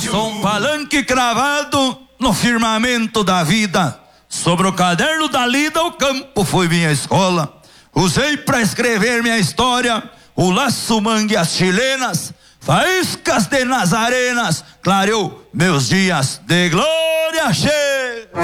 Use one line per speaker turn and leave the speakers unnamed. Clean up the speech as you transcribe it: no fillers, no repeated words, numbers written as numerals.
Sou um palanque cravado no firmamento da vida. Sobre o caderno da lida, o campo foi minha escola. Usei para escrever minha história o laço, mangue, as chilenas. Faíscas de nazarenas clareou meus dias de glória cheia.